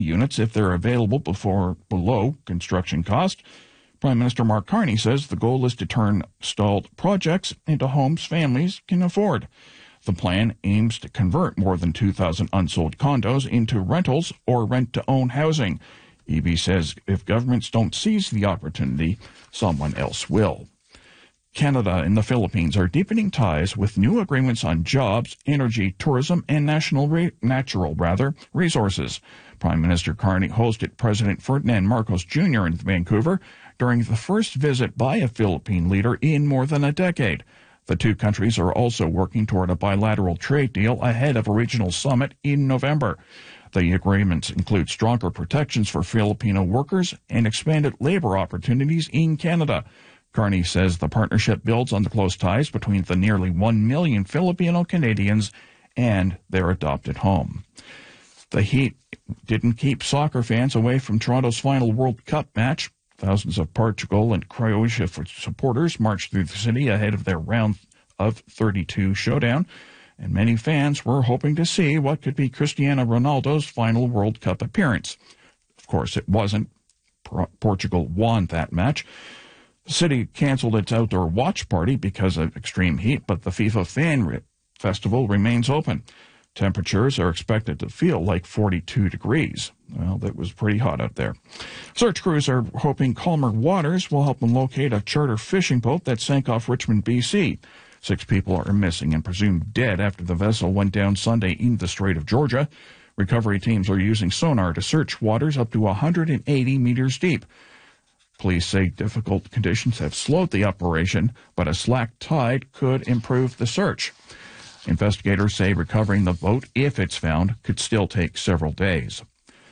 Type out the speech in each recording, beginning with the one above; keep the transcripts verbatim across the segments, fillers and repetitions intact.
units if they're available before below construction cost. Prime Minister Mark Carney says the goal is to turn stalled projects into homes families can afford. The plan aims to convert more than two thousand unsold condos into rentals or rent-to-own housing. Eby says if governments don't seize the opportunity, someone else will. Canada and the Philippines are deepening ties with new agreements on jobs, energy, tourism, and national re- natural rather resources. Prime Minister Carney hosted President Ferdinand Marcos Junior in Vancouver during the first visit by a Philippine leader in more than a decade. The two countries are also working toward a bilateral trade deal ahead of a regional summit in November. The agreements include stronger protections for Filipino workers and expanded labor opportunities in Canada. Carney says the partnership builds on the close ties between the nearly one million Filipino Canadians and their adopted home. The heat didn't keep soccer fans away from Toronto's final World Cup match. Thousands of Portugal and Croatia supporters marched through the city ahead of their round of thirty-two showdown, and many fans were hoping to see what could be Cristiano Ronaldo's final World Cup appearance. Of course, it wasn't. Portugal won that match. The city canceled its outdoor watch party because of extreme heat, but the FIFA Fan Re- Festival remains open. Temperatures are expected to feel like forty-two degrees. Well, that was pretty hot out there. Search crews are hoping calmer waters will help them locate a charter fishing boat that sank off Richmond, B C. Six people are missing and presumed dead after the vessel went down Sunday in the Strait of Georgia. Recovery teams are using sonar to search waters up to one hundred eighty meters deep. Police say difficult conditions have slowed the operation, but a slack tide could improve the search. Investigators say recovering the boat, if it's found, could still take several days.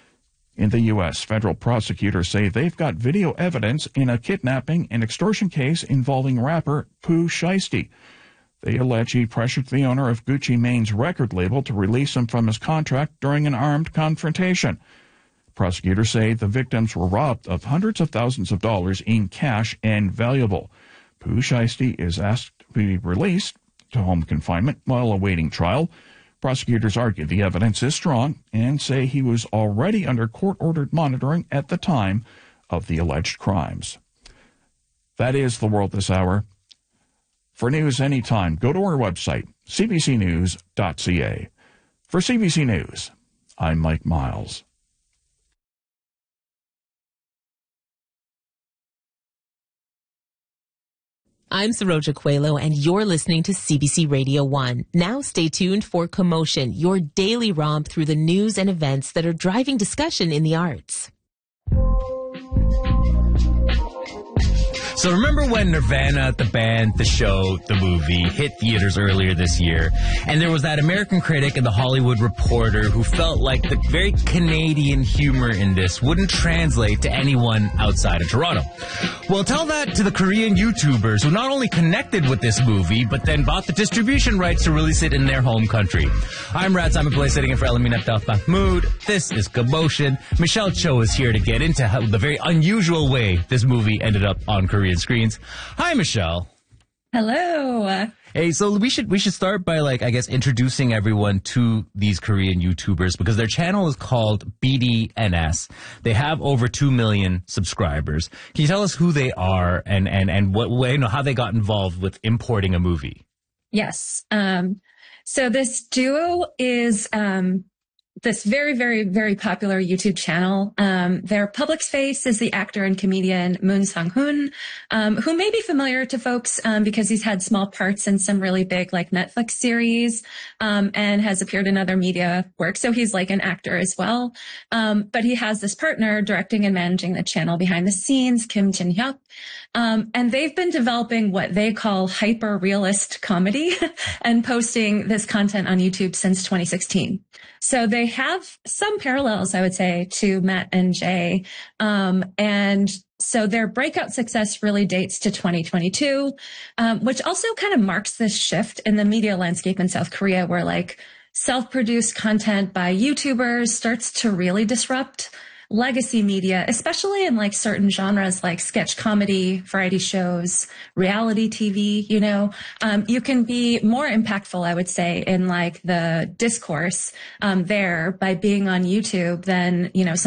In the U S, federal prosecutors say they've got video evidence in a kidnapping and extortion case involving rapper Pooh Shiesty. They allege he pressured the owner of Gucci Mane's record label to release him from his contract during an armed confrontation. Prosecutors say the victims were robbed of hundreds of thousands of dollars in cash and valuable. Pooh Shiesty is asked to be released to home confinement while awaiting trial. Prosecutors argue the evidence is strong and say he was already under court-ordered monitoring at the time of the alleged crimes. That is the world this hour. For news anytime, go to our website, c b c news dot c a. For C B C News, I'm Mike Miles. I'm Saroja Coelho, and you're listening to C B C Radio one. Now stay tuned for Commotion, your daily romp through the news and events that are driving discussion in the arts. So remember when Nirvana, the band, the show, the movie, hit theaters earlier this year, and there was that American critic and the Hollywood Reporter who felt like the very Canadian humor in this wouldn't translate to anyone outside of Toronto. Well, tell that to the Korean YouTubers who not only connected with this movie, but then bought the distribution rights to release it in their home country. I'm Rad Simon Play, sitting in for Elamin Abdel Mahmoud. This is Commotion. Michelle Cho is here to get into how, the very unusual way this movie ended up on Korean screens. Hi, Michelle. Hello. Hey, so we should we should start by, like, I guess, introducing everyone to these Korean YouTubers, because their channel is called B D N S. They have over two million subscribers. Can you tell us who they are and and and what way, you know, how they got involved with importing a movie? Yes. Um, so this duo is um, this very, very, very popular YouTube channel. Um, their public face is the actor and comedian Moon Sang-hoon, um, who may be familiar to folks um, because he's had small parts in some really big, like, Netflix series, um, and has appeared in other media work. So he's like an actor as well. Um, but he has this partner directing and managing the channel behind the scenes, Kim Jin-hyuk. Um, and they've been developing what they call hyper-realist comedy and posting this content on YouTube since twenty sixteen. So they have some parallels, I would say, to Matt and Jay. Um, and so their breakout success really dates to twenty twenty-two, um, which also kind of marks this shift in the media landscape in South Korea, where, like, self-produced content by YouTubers starts to really disrupt legacy media, especially in, like, certain genres like sketch comedy, variety shows, reality T V. You know, um, you can be more impactful, I would say, in, like, the discourse um, there by being on YouTube than, you know, some